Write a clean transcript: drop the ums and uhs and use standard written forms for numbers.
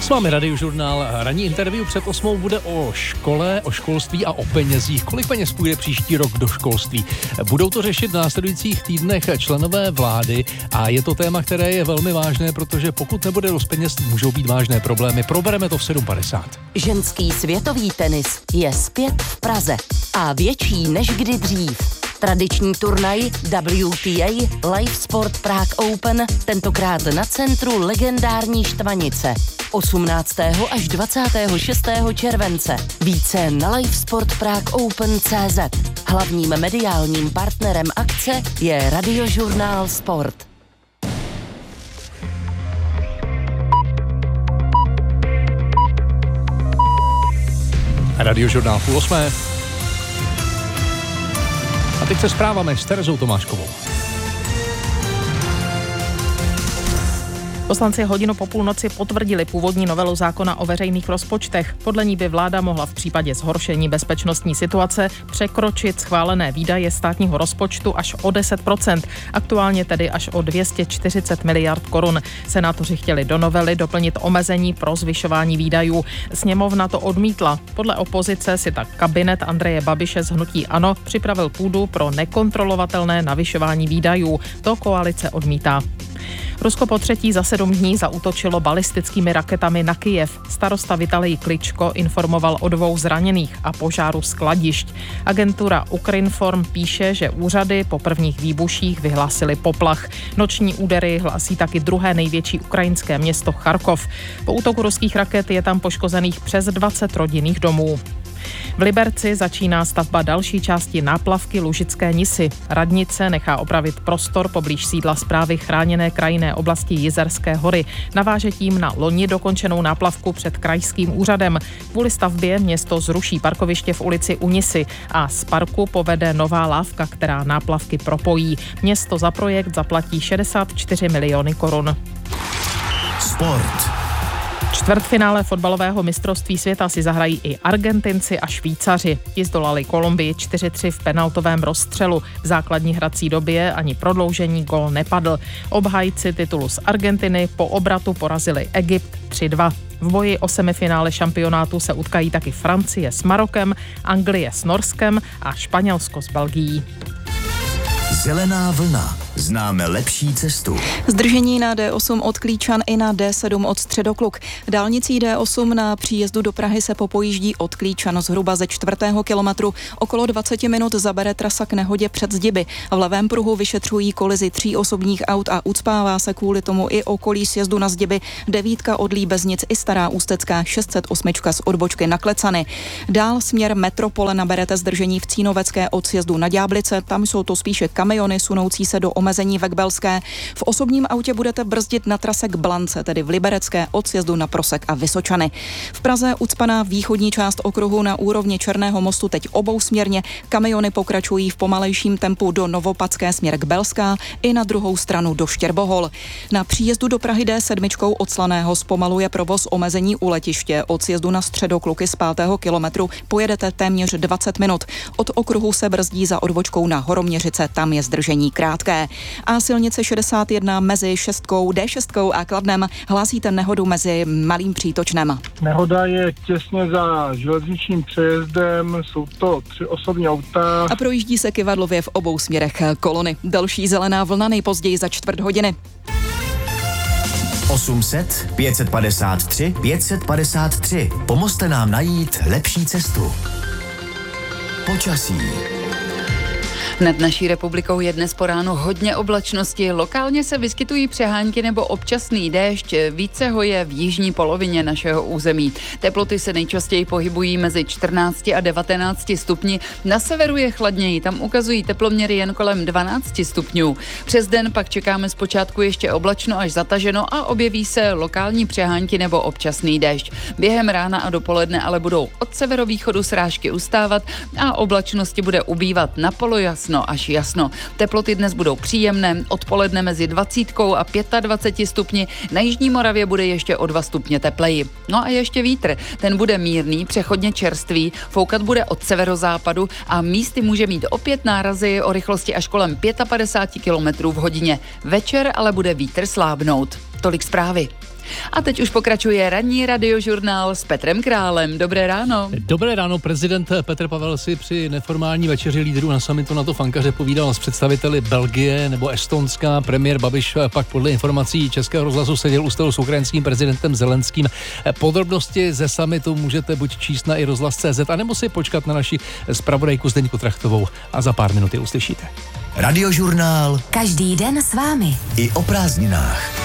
S vámi Radiožurnál. Ranní interview před 8 bude o škole, o školství a o penězích. Kolik peněz půjde příští rok do školství? Budou to řešit v následujících týdnech členové vlády a je to téma, které je velmi vážné, protože pokud nebude dost peněz, můžou být vážné problémy. Probereme to v 7:50. Ženský světový tenis je zpět v Praze a větší než kdy dřív. Tradiční turnaj WTA Live Sport Prague Open, tentokrát na centru legendární Štvanice. 18. až 26. července. Více na livesportpragueopen.cz. Hlavním mediálním partnerem akce je Radiožurnál Sport. Radiožurnál 7:30. A teď se zprávami s Terezou Tomáškovou. Poslanci hodinu po půlnoci potvrdili původní novelu zákona o veřejných rozpočtech. Podle ní by vláda mohla v případě zhoršení bezpečnostní situace překročit schválené výdaje státního rozpočtu až o 10%, aktuálně tedy až o 240 miliard korun. Senátoři chtěli do novely doplnit omezení pro zvyšování výdajů. Sněmovna to odmítla. Podle opozice si tak kabinet Andreje Babiše z hnutí ANO připravil půdu pro nekontrolovatelné navyšování výdajů. To koalice odmítá. Rusko po třetí za 7 dní zaútočilo balistickými raketami na Kyjev. Starosta Vitalij Kličko informoval o 2 zraněných a požáru skladišť. Agentura Ukrinform píše, že úřady po prvních výbuších vyhlásily poplach. Noční údery hlásí taky druhé největší ukrajinské město Charkov. Po útoku ruských raket je tam poškozených přes 20 rodinných domů. V Liberci začíná stavba další části náplavky Lužické Nisy. Radnice nechá opravit prostor poblíž sídla správy chráněné krajinné oblasti Jizerské hory. Naváže tím na loni dokončenou náplavku před krajským úřadem. Kvůli stavbě město zruší parkoviště v ulici u Nisy a z parku povede nová lávka, která náplavky propojí. Město za projekt zaplatí 64 miliony korun. Sport. Čtvrtfinále fotbalového mistrovství světa si zahrají i Argentinci a Švýcaři. Ti zdolali Kolumbii 4-3 v penaltovém rozstřelu. V základní hrací době ani prodloužení gól nepadl. Obhájci titulu z Argentiny po obratu porazili Egypt 3-2. V boji o semifinále šampionátu se utkají taky Francie s Marokem, Anglie s Norskem a Španělsko s Belgií. Zelená vlna. Známe lepší cestu. Zdržení na D8 od Klíčan i na D7 od Středokluk. Dálnicí D8 na příjezdu do Prahy se popojíždí od Klíčan zhruba ze 4. kilometru. Okolo 20 minut zabere trasa k nehodě před Zdiby. V levém pruhu vyšetřují kolizi 3 osobních aut a ucpává se kvůli tomu i okolí sjezdu na Zdiby. 9 od Líbeznic i Stará Ústecká 608 z odbočky na Klecany. Dál směr Metropole naberete zdržení v Cínovecké od sjezdu na Ďáblice. Tam jsou to spíše kamiony sunoucí se do omezení ve Kbelské. V osobním autě budete brzdit na trase k Blance, tedy v Liberecké od sjezdu na Prosek a Vysočany. V Praze ucpaná východní část okruhu na úrovni Černého mostu teď obousměrně. Kamiony pokračují v pomalejším tempu do Novopadské směr k Belská i na druhou stranu do Štěrbohol. Na příjezdu do Prahy D7 od Slaného zpomaluje provoz omezení u letiště. Od sjezdu na Středokluky z 5. kilometru pojedete téměř 20 minut. Od okruhu se brzdí za odbočkou na Horoměřice, tam je zdržení krátké. A silnice 61 mezi D6 a Kladnem hlásíte nehodu mezi Malým Přítočnem. Nehoda je těsně za železničním přejezdem, jsou to 3 osobní auta. A projíždí se kyvadlově v obou směrech kolony. Další zelená vlna nejpozději za 4 hodiny. 800 553 553. Pomozte nám najít lepší cestu. Počasí. Nad naší republikou je dnes po ránu hodně oblačnosti, lokálně se vyskytují přehánky nebo občasný déšť, více ho je v jižní polovině našeho území. Teploty se nejčastěji pohybují mezi 14 a 19 stupni, na severu je chladněji, tam ukazují teploměry jen kolem 12 stupňů. Přes den pak čekáme zpočátku ještě oblačno až zataženo a objeví se lokální přehánky nebo občasný déšť. Během rána a dopoledne ale budou od severovýchodu srážky ustávat a oblačnosti bude ubývat na polojasno až jasno. Teploty dnes budou příjemné, odpoledne mezi 20 a 25 stupni, na jižní Moravě bude ještě o 2 stupně tepleji. No a ještě vítr, ten bude mírný, přechodně čerstvý, foukat bude od severozápadu a místy může mít opět nárazy o rychlosti až kolem 55 km v hodině. Večer ale bude vítr slábnout. Tolik zprávy. A teď už pokračuje ranní radiožurnál s Petrem Králem. Dobré ráno. Dobré ráno. Prezident Petr Pavel si při neformální večeři lídrů na summitu NATO v Ankaře povídal s představiteli Belgie nebo Estonska. Premiér Babiš pak podle informací Českého rozhlasu seděl u stolu s ukrajinským prezidentem Zelenským. Podrobnosti ze summitu můžete buď číst na iRozhlas.cz, anebo si počkat na naši zpravodajku Zdeňku Trachtovou a za pár minut je uslyšíte. Radiožurnál. Každý den s vámi. I o prázdninách.